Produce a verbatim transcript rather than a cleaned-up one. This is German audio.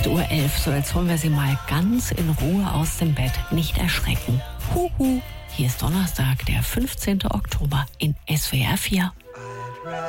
acht Uhr elf. So, jetzt holen wir Sie mal ganz in Ruhe aus dem Bett. Nicht erschrecken. Huhu. Hier ist Donnerstag, der fünfzehnten Oktober in S W R vier.